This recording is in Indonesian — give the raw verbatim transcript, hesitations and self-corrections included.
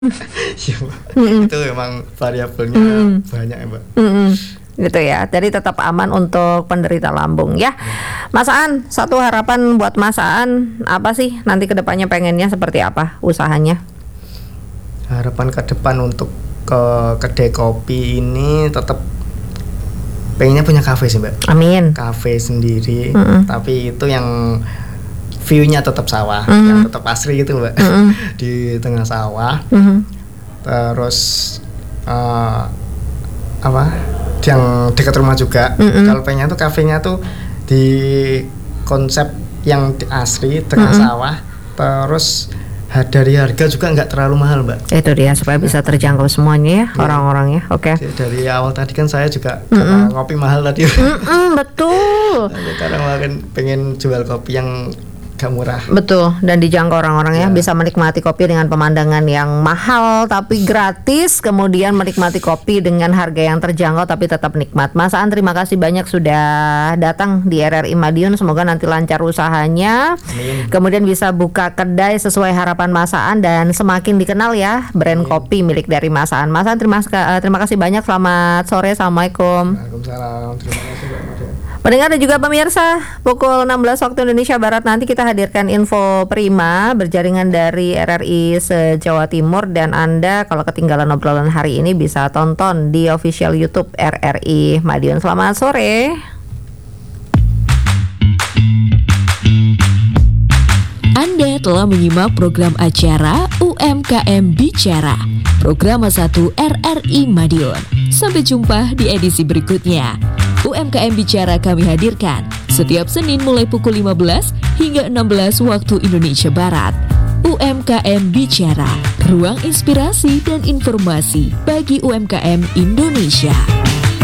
Iya, Mbak. Mm-mm. Itu memang variabelnya Mm-mm. banyak ya, Mbak. Mm-mm. Gitu ya. Jadi tetap aman untuk penderita lambung ya. Mas Aan, satu harapan buat Mas Aan apa sih nanti kedepannya pengennya seperti apa usahanya? Harapan ke depan untuk ke kedai kopi ini tetap pengennya punya kafe sih, Mbak. Amin. Kafe sendiri, Mm-mm. tapi itu yang view-nya tetap sawah, Mm-mm. yang tetap asri gitu, Mbak. Mm-mm. Di tengah sawah. Mhm. Terus eh, apa? Yang dekat rumah juga. Mm-mm. Kalau pengennya tuh kafenya tuh di konsep yang di asri tengah Mm-mm. sawah. Terus ha- dari harga juga nggak terlalu mahal, Mbak. Itu dia supaya bisa terjangkau semuanya ya Iya. orang-orangnya. Oke. Jadi dari awal tadi kan saya juga Mm-mm. karena ngopi mahal tadi. Mm-mm, betul. Sekarang makin pengen jual kopi yang gak murah. Betul, dan dijangkau orang-orang ya, Ya. bisa menikmati kopi dengan pemandangan yang mahal tapi gratis, kemudian menikmati kopi dengan harga yang terjangkau tapi tetap nikmat. Mas Aan, terima kasih banyak sudah datang di R R I Madiun, semoga nanti lancar usahanya. Amin. Kemudian bisa buka kedai sesuai harapan Mas Aan dan semakin dikenal ya brand kopi milik dari Mas Aan. Mas Aan, terima, terima kasih banyak, selamat sore, Assalamualaikum. Waalaikumsalam. Terima kasih, Mbak Maria. Pendengar dan juga pemirsa, pukul enam belas waktu Indonesia Barat nanti kita hadirkan info prima berjaringan dari R R I se-Jawa Timur, dan Anda kalau ketinggalan obrolan hari ini bisa tonton di official YouTube R R I Madiun. Selamat sore. Anda telah menyimak program acara U M K M Bicara, program satu R R I Madiun. Sampai jumpa di edisi berikutnya. U M K M Bicara kami hadirkan setiap Senin mulai pukul lima belas hingga enam belas waktu Indonesia Barat. U M K M Bicara, ruang inspirasi dan informasi bagi U M K M Indonesia.